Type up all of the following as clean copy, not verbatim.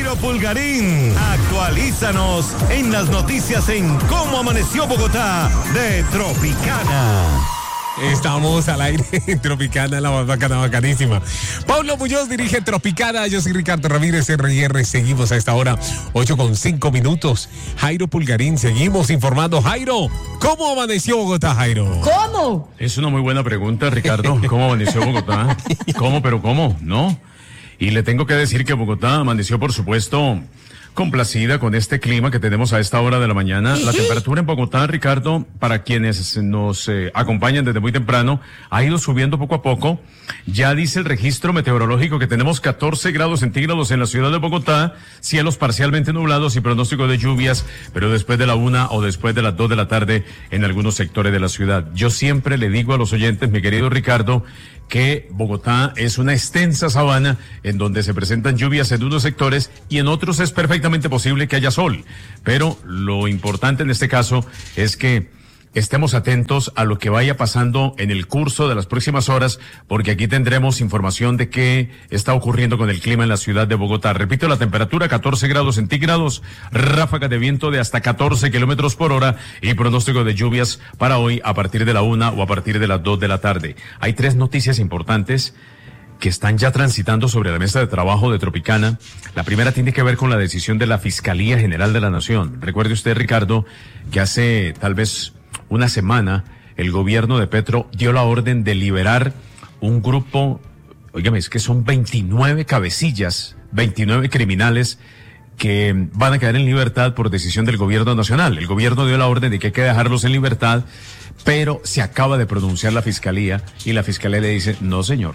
Jairo Pulgarín, actualízanos en las noticias en Cómo Amaneció Bogotá de Tropicana. Estamos al aire en Tropicana, la más bacana, bacanísima. Pablo Muñoz dirige Tropicana, yo soy Ricardo Ramírez, RR. Seguimos a esta hora, 8:05. Jairo Pulgarín, seguimos informando. Jairo, ¿cómo amaneció Bogotá, Jairo? ¿Cómo? Es una muy buena pregunta, Ricardo. ¿Cómo amaneció Bogotá? ¿Cómo, pero cómo? ¿No? Y le tengo que decir que Bogotá amaneció, por supuesto, complacida con este clima que tenemos a esta hora de la mañana. La temperatura en Bogotá, Ricardo, para quienes nos acompañan desde muy temprano, ha ido subiendo poco a poco. Ya dice el registro meteorológico que tenemos 14 grados centígrados en la ciudad de Bogotá, cielos parcialmente nublados y pronóstico de lluvias, pero después de la 1 o después de las 2 de la tarde en algunos sectores de la ciudad. Yo siempre le digo a los oyentes, mi querido Ricardo, que Bogotá es una extensa sabana en donde se presentan lluvias en unos sectores y en otros es perfectamente posible que haya sol. Pero lo importante en este caso es que estemos atentos a lo que vaya pasando en el curso de las próximas horas, porque aquí tendremos información de qué está ocurriendo con el clima en la ciudad de Bogotá. Repito, la temperatura 14 grados centígrados, ráfaga de viento de hasta 14 kilómetros por hora y pronóstico de lluvias para hoy a partir de la 1 o a partir de las 2 de la tarde. Hay 3 noticias importantes que están ya transitando sobre la mesa de trabajo de Tropicana. La primera tiene que ver con la decisión de la Fiscalía General de la Nación. Recuerde usted, Ricardo, que hace tal vez una semana el gobierno de Petro dio la orden de liberar un grupo, óigame, es que son 29 cabecillas, 29 criminales que van a quedar en libertad por decisión del gobierno nacional. El gobierno dio la orden de que hay que dejarlos en libertad, pero se acaba de pronunciar la Fiscalía y la Fiscalía le dice, no señor,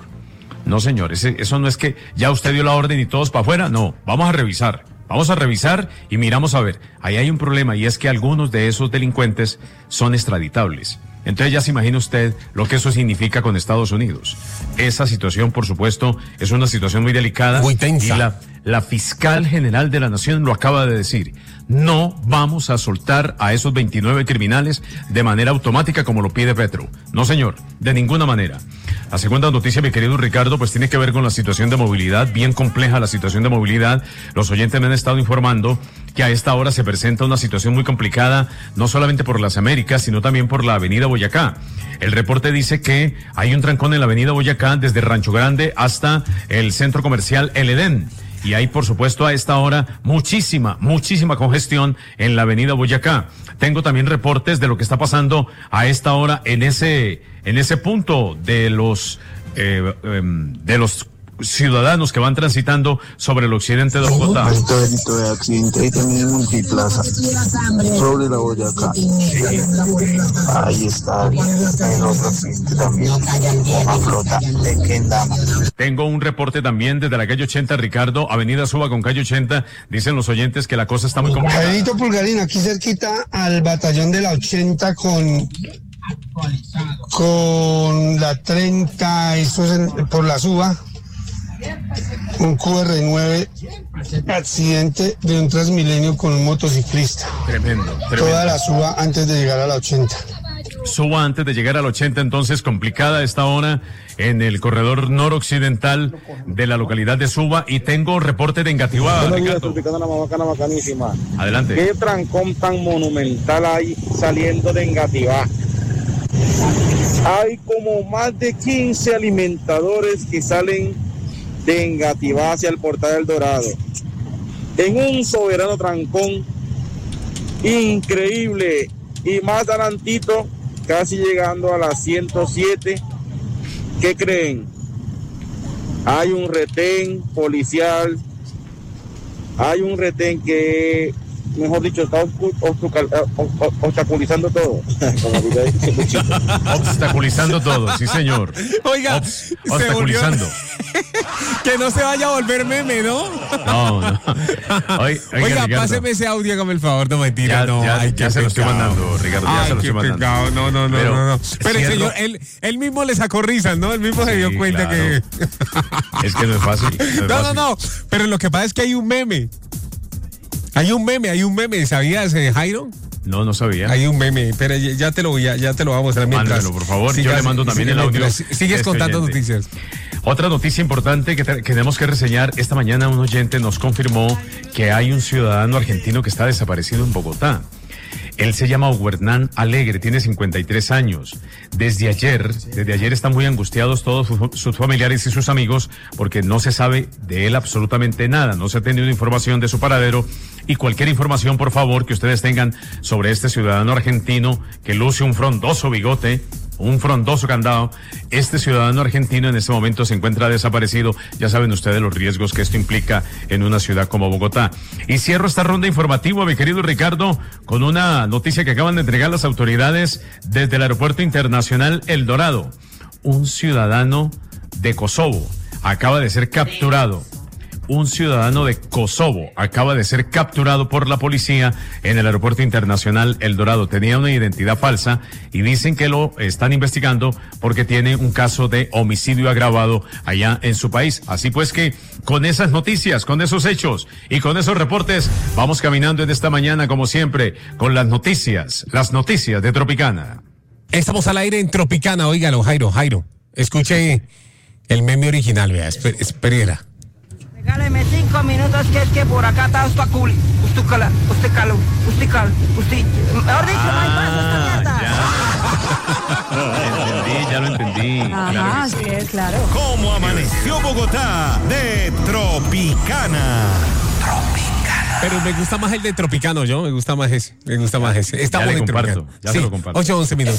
eso no es que ya usted dio la orden y todos para afuera, no, vamos a revisar y miramos a ver, ahí hay un problema y es que algunos de esos delincuentes son extraditables. Entonces ya se imagina usted lo que eso significa con Estados Unidos. Esa situación, por supuesto, es una situación muy delicada. Muy tensa. Y la fiscal general de la Nación lo acaba de decir. No vamos a soltar a esos 29 criminales de manera automática como lo pide Petro. No, señor, de ninguna manera. La segunda noticia, mi querido Ricardo, pues tiene que ver con la situación de movilidad, bien compleja la situación de movilidad. Los oyentes me han estado informando que a esta hora se presenta una situación muy complicada, no solamente por las Américas, sino también por la avenida Boyacá. El reporte dice que hay un trancón en la avenida Boyacá desde Rancho Grande hasta el centro comercial El Edén. Y hay, por supuesto, a esta hora muchísima congestión en la avenida Boyacá. Tengo también reportes de lo que está pasando a esta hora en ese punto de los ciudadanos que van transitando sobre el occidente de Bogotá. Este delito de accidente ahí también en Multiplaza, sobre la Boyacá. Ahí está, en otro frente también, una flota de Kendama. Tengo un reporte también desde la calle 80, Ricardo, avenida Suba con calle 80. Dicen los oyentes que la cosa está muy complicada. Jairito Pulgarín, aquí cerquita al batallón de la 80 con la 30, eso es por la Suba. Un QR9, accidente de un Transmilenio con un motociclista. Tremendo. Toda la Suba antes de llegar a la 80. Suba antes de llegar al 80, entonces complicada esta hora en el corredor noroccidental de la localidad de Suba. Y tengo reporte de Engativá, Ricardo. Bacanísima. Adelante. ¿Qué trancón tan monumental hay saliendo de Engativá? Hay como más de 15 alimentadores que salen de Engativá hacia el Portal del Dorado, en un soberano trancón increíble, y más adelantito, casi llegando a la 107, ¿qué creen? Hay un retén policial, hay un retén que, mejor dicho, está obstaculizando todo. Obstaculizando todo, sí señor. Oiga, obstaculizando. Que no se vaya a volver meme, ¿no? No. Oiga, Ricardo, páseme ese audio, hágame el favor, no mentira. Ya se lo estoy mandando, Ricardo, ya se lo estoy mandando. No. Pero el señor, él mismo le sacó risas, ¿no? Él mismo se dio cuenta, claro, que... Es que no es fácil. No. Pero lo que pasa es que hay un meme. Hay un meme, ¿sabías, Jairo? No, no sabía. Hay un meme, pero ya te lo voy a mostrar mientras. Mándelo, por favor. Yo le mando también el audio. Sigues contando noticias. Otra noticia importante que tenemos que reseñar. Esta mañana un oyente nos confirmó que hay un ciudadano argentino que está desaparecido en Bogotá. Él se llama Hernán Alegre, tiene 53 años. Desde ayer están muy angustiados todos sus familiares y sus amigos porque no se sabe de él absolutamente nada. No se ha tenido información de su paradero y cualquier información, por favor, que ustedes tengan sobre este ciudadano argentino que luce un frondoso bigote, un frondoso candado. Este ciudadano argentino en este momento se encuentra desaparecido. Ya saben ustedes los riesgos que esto implica en una ciudad como Bogotá. Y cierro esta ronda informativa, mi querido Ricardo, con una noticia que acaban de entregar las autoridades desde el Aeropuerto Internacional El Dorado. Un ciudadano de Kosovo acaba de ser capturado. Un ciudadano de Kosovo acaba de ser capturado por la policía en el Aeropuerto Internacional El Dorado. Tenía una identidad falsa y dicen que lo están investigando porque tiene un caso de homicidio agravado allá en su país. Así pues que con esas noticias, con esos hechos y con esos reportes, vamos caminando en esta mañana como siempre con las noticias de Tropicana. Estamos al aire en Tropicana, óigalo, Jairo. Escuche el meme original, vea, espera. Regáleme 5 minutos que es que por acá está usted cool, usted cala, usted calo, usted cal, usted... Mejor dicho, no hay paso esta mierda. Ya lo entendí. Ajá, sí, es claro. ¿Cómo amaneció Bogotá? De Tropicana. Pero me gusta más el de Tropicano, me gusta más ese. Estamos Ya le en comparto, Tropicana. ya se lo comparto. 8-11 minutos.